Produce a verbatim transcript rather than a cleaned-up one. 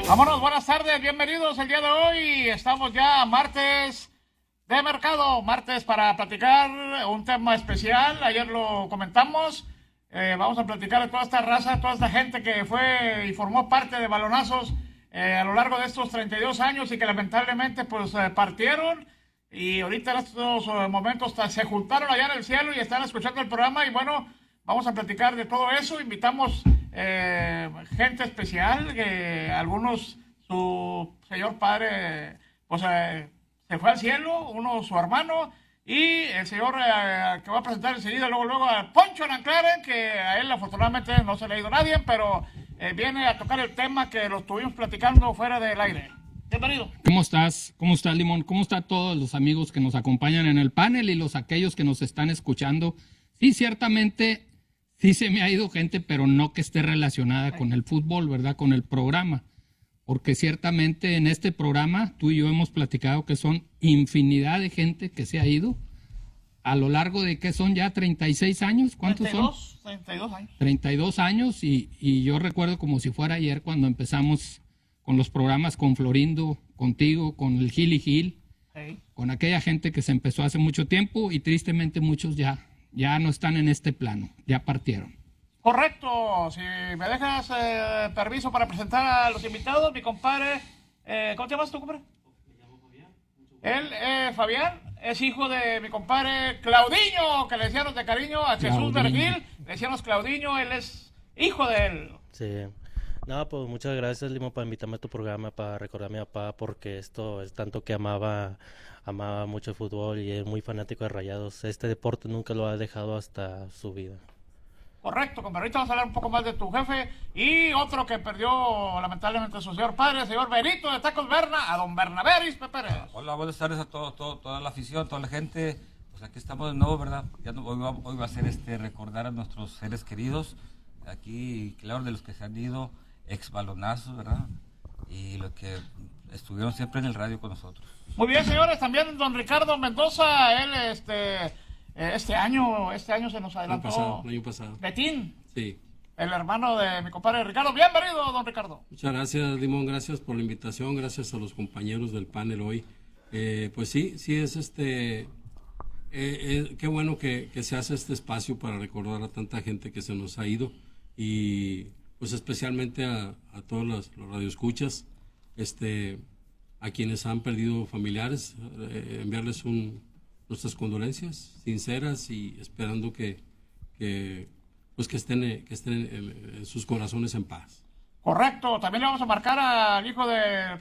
Vámonos, buenas tardes, bienvenidos el día de hoy. Estamos ya martes de mercado, martes para platicar un tema especial. Ayer lo comentamos. Eh, vamos a platicar de toda esta raza, toda esta gente que fue y formó parte de Balonazos eh, a lo largo de estos treinta y dos años y que lamentablemente pues eh, partieron. Y ahorita en estos uh, momentos se juntaron allá en el cielo y están escuchando el programa. Y bueno, vamos a platicar de todo eso. Invitamos eh, gente especial, que algunos, su señor padre, pues eh, se fue al cielo, uno su hermano, y el señor eh, que va a presentar enseguida, luego, luego a Poncho Nanclaren, que a él afortunadamente no se le ha ido nadie, pero eh, viene a tocar el tema que lo estuvimos platicando fuera del aire. Bienvenido. ¿Cómo estás? ¿Cómo estás, Limón? ¿Cómo están todos los amigos que nos acompañan en el panel y los aquellos que nos están escuchando? Sí, ciertamente, sí se me ha ido gente, pero no que esté relacionada con el fútbol, ¿verdad? Con el programa. Porque ciertamente en este programa, tú y yo hemos platicado que son infinidad de gente que se ha ido a lo largo de que son ya treinta y seis años. ¿Cuántos treinta y dos, son? treinta y dos años. treinta y dos años y, y yo recuerdo como si fuera ayer cuando empezamos con los programas con Florindo, contigo, con el Gil y Gil, Sí. con aquella gente que se empezó hace mucho tiempo y tristemente muchos ya, ya no están en este plano, ya partieron. Correcto. Si me dejas eh, permiso para presentar a los invitados, mi compadre, eh, ¿cómo te llamas tú, compadre? Me llamo Fabián. Él, eh, Fabián, es hijo de mi compadre Claudinho, que le decíamos de cariño a Jesús Claudinho. Vergil, le decíamos Claudinho, él es hijo de él. Sí. No, pues muchas gracias, Limo, por invitarme a tu programa, para recordar a mi papá, porque esto es tanto que amaba, amaba mucho el fútbol y es muy fanático de Rayados. Este deporte nunca lo ha dejado hasta su vida. Correcto, compadre. Ahorita vamos a hablar un poco más de tu jefe y otro que perdió lamentablemente a su señor padre, el señor Benito de Tacos Berna, a don Bernabé Ispe Pérez. Hola, buenas tardes a todos, todo, toda la afición, toda la gente. Pues aquí estamos de nuevo, ¿verdad? Ya no, hoy, va, hoy va a ser este recordar a nuestros seres queridos. Aquí, claro, de los que se han ido, ex balonazos, ¿verdad? Y los que estuvieron siempre en el radio con nosotros. Muy bien, señores, también don Ricardo Mendoza, él este, eh, este año, este año se nos El año adelantó. pasado, el año pasado. Betín, Sí. el hermano de mi compadre Ricardo. Bienvenido, don Ricardo. Muchas gracias, Limón. Gracias por la invitación. Gracias a los compañeros del panel hoy. Eh, pues sí, sí es este... Eh, eh, qué bueno que, que se hace este espacio para recordar a tanta gente que se nos ha ido y pues especialmente a, a todos los, los radioescuchas, este, a quienes han perdido familiares, eh, enviarles un, nuestras condolencias sinceras y esperando que, que pues que estén, eh, que estén en, en sus corazones en paz. Correcto, también le vamos a marcar al hijo del